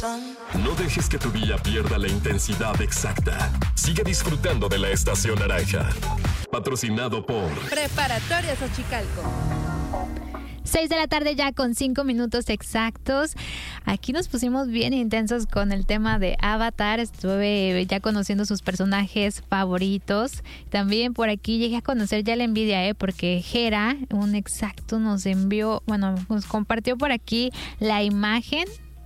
No dejes que tu día pierda la intensidad exacta. Sigue disfrutando de la Estación Naranja. Patrocinado por Preparatoria Xochicalco. 6 de la tarde ya con 5 minutos exactos. Aquí nos pusimos bien intensos con el tema de Avatar. Estuve ya conociendo sus personajes favoritos. También por aquí llegué a conocer ya la envidia, porque Jera, un exacto, nos envió, nos compartió por aquí la imagen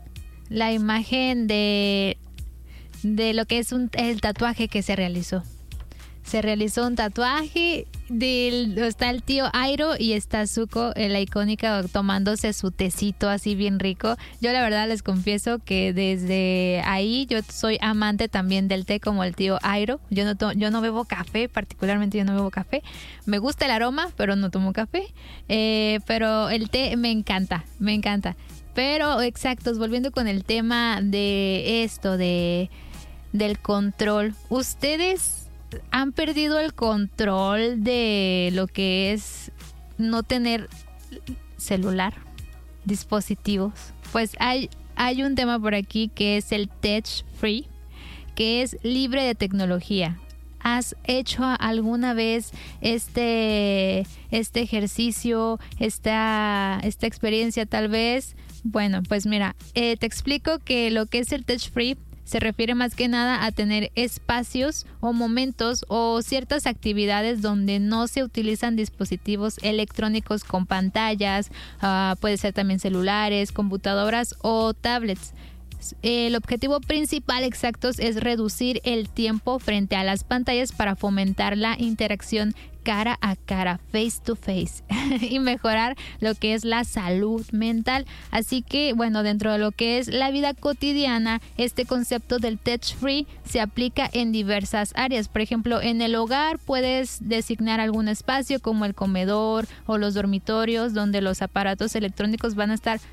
de lo que es el tatuaje que se realizó. Se realizó un tatuaje, está el tío Airo y está Zuko, la icónica, tomándose su tecito así bien rico. Yo la verdad les confieso que desde ahí yo soy amante también del té como el tío Airo. Yo no bebo café, particularmente yo no bebo café. Me gusta el aroma, pero no tomo café. Pero el té me encanta. Pero exactos, volviendo con el tema de esto, del control. ¿Ustedes han perdido el control de lo que es no tener celular, dispositivos? Pues hay un tema por aquí que es el tech free, que es libre de tecnología. ¿Has hecho alguna vez este ejercicio, esta experiencia tal vez? Bueno, pues mira, te explico que lo que es el tech free se refiere más que nada a tener espacios o momentos o ciertas actividades donde no se utilizan dispositivos electrónicos con pantallas, puede ser también celulares, computadoras o tablets. El objetivo principal exactos es reducir el tiempo frente a las pantallas para fomentar la interacción cara a cara, face to face, y mejorar lo que es la salud mental. Así que, bueno, dentro de lo que es la vida cotidiana, este concepto del tech free se aplica en diversas áreas. Por ejemplo, en el hogar puedes designar algún espacio como el comedor o los dormitorios, donde los aparatos electrónicos van a estar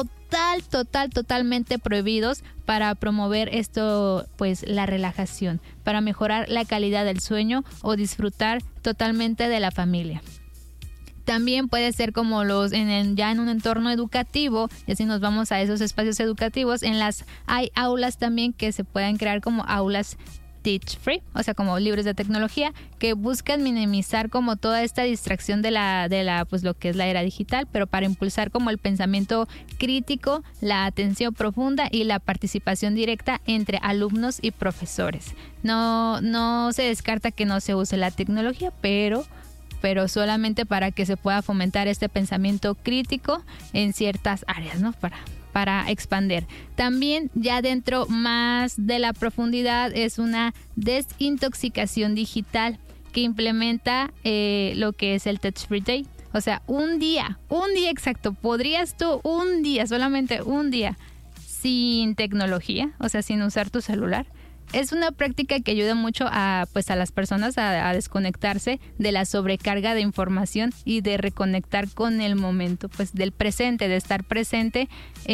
totalmente prohibidos para promover esto, pues la relajación, para mejorar la calidad del sueño o disfrutar totalmente de la familia. También puede ser como ya en un entorno educativo, y así nos vamos a esos espacios educativos. Hay aulas también que se pueden crear como aulas teach free, o sea, como libres de tecnología, que buscan minimizar como toda esta distracción de la pues lo que es la era digital, pero para impulsar como el pensamiento crítico, la atención profunda y la participación directa entre alumnos y profesores. No se descarta que no se use la tecnología, pero solamente para que se pueda fomentar este pensamiento crítico en ciertas áreas, ¿no? Para expandir. También ya dentro más de la profundidad es una desintoxicación digital que implementa lo que es el Tech Free Day. O sea, un día exacto. ¿Podrías tú solamente un día sin tecnología? O sea, sin usar tu celular. Es una práctica que ayuda mucho a las personas a desconectarse de la sobrecarga de información y de reconectar con el momento, pues del presente, de estar presente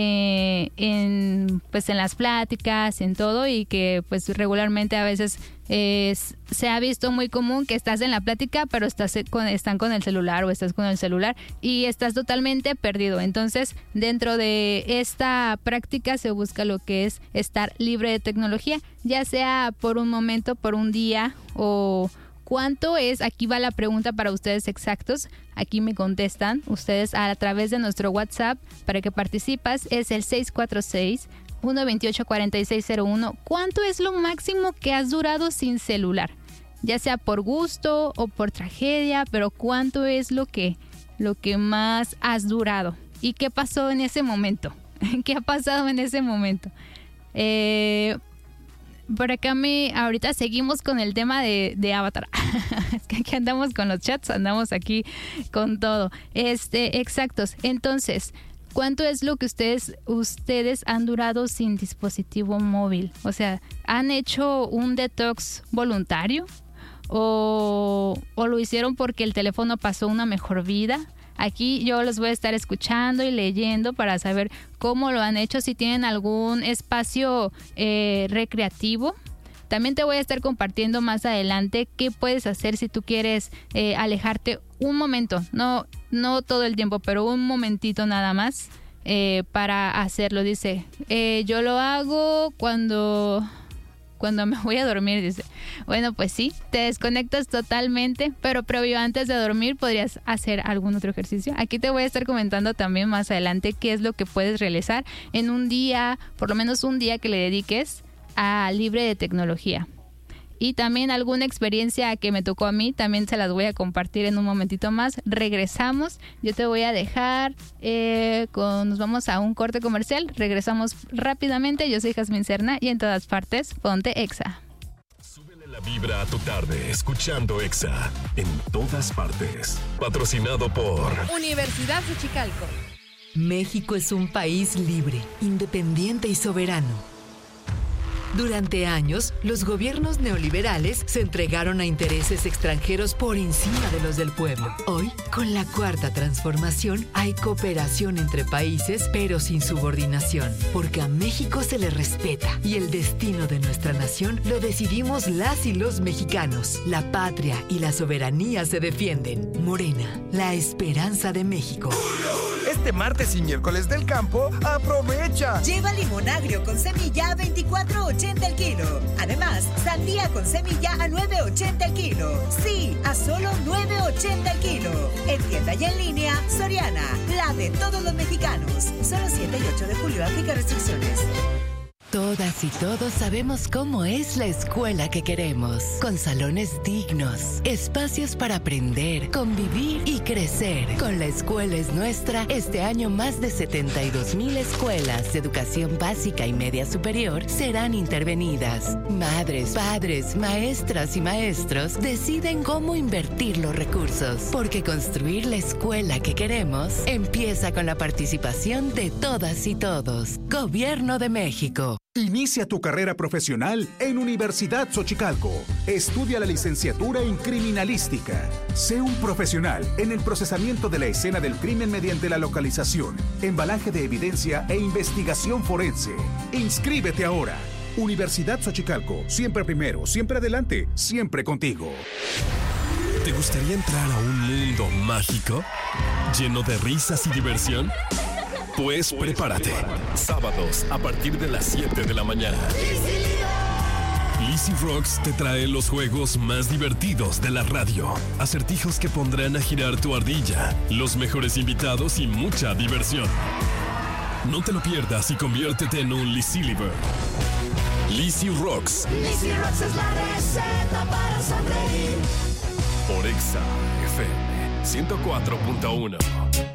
en las pláticas, en todo, y que pues regularmente a veces se ha visto muy común que estás en la plática pero están con el celular o estás con el celular y estás totalmente perdido. Entonces, dentro de esta práctica se busca lo que es estar libre de tecnología, ya sea por un momento, por un día o ¿cuánto es? Aquí va la pregunta para ustedes exactos. Aquí me contestan ustedes a través de nuestro WhatsApp para que participas. Es el 646-128-4601. ¿Cuánto es lo máximo que has durado sin celular? Ya sea por gusto o por tragedia, pero ¿cuánto es lo que más has durado? ¿Y qué pasó en ese momento? ¿Qué ha pasado en ese momento? Por acá ahorita seguimos con el tema de Avatar. Es que aquí andamos con los chats, andamos aquí con todo. Exactos. Entonces, ¿cuánto es lo que ustedes han durado sin dispositivo móvil? O sea, ¿han hecho un detox voluntario? ¿O lo hicieron porque el teléfono pasó una mejor vida? Aquí yo los voy a estar escuchando y leyendo para saber cómo lo han hecho, si tienen algún espacio recreativo. También te voy a estar compartiendo más adelante qué puedes hacer si tú quieres alejarte un momento, no todo el tiempo, pero un momentito nada más, para hacerlo. Dice, yo lo hago cuando me voy a dormir, dice. Bueno, pues sí, te desconectas totalmente, pero previo antes de dormir podrías hacer algún otro ejercicio. Aquí te voy a estar comentando también más adelante qué es lo que puedes realizar en un día, por lo menos un día que le dediques a libre de tecnología. Y también alguna experiencia que me tocó a mí, también se las voy a compartir en un momentito más. Regresamos, yo te voy a dejar, nos vamos a un corte comercial, regresamos rápidamente. Yo soy Jazmín Serna y en todas partes, ponte Exa. Súbele la vibra a tu tarde, escuchando Exa, en todas partes. Patrocinado por Universidad Xochicalco. México es un país libre, independiente y soberano. Durante años, los gobiernos neoliberales se entregaron a intereses extranjeros por encima de los del pueblo. Hoy, con la Cuarta Transformación, hay cooperación entre países, pero sin subordinación, porque a México se le respeta y el destino de nuestra nación lo decidimos las y los mexicanos. La patria y la soberanía se defienden. Morena, la esperanza de México. Este martes y miércoles del campo, aprovecha. Lleva limón agrio con semilla a $24.80 el kilo. Además, sandía con semilla a $9.80 el kilo. Sí, a solo $9.80 el kilo. En tienda y en línea, Soriana, la de todos los mexicanos. Solo 7 y 8 de julio, aplica restricciones. Todas y todos sabemos cómo es la escuela que queremos, con salones dignos, espacios para aprender, convivir y crecer. Con La Escuela es Nuestra, este año más de 72,000 escuelas de educación básica y media superior serán intervenidas. Madres, padres, maestras y maestros deciden cómo invertir los recursos, porque construir la escuela que queremos empieza con la participación de todas y todos. Gobierno de México. Inicia tu carrera profesional en Universidad Xochicalco. Estudia la licenciatura en Criminalística. Sé un profesional en el procesamiento de la escena del crimen mediante la localización, embalaje de evidencia e investigación forense. Inscríbete ahora. Universidad Xochicalco. Siempre primero, siempre adelante, siempre contigo. ¿Te gustaría entrar a un mundo mágico? ¿Lleno de risas y diversión? Pues prepárate. Sábados a partir de las 7 de la mañana. Lizzy Rocks te trae los juegos más divertidos de la radio. Acertijos que pondrán a girar tu ardilla. Los mejores invitados y mucha diversión. No te lo pierdas y conviértete en un Lizzy Liver. Lizzy Rocks. Lizzy Rocks es la receta para sonreír. Por Exa FM 104.1.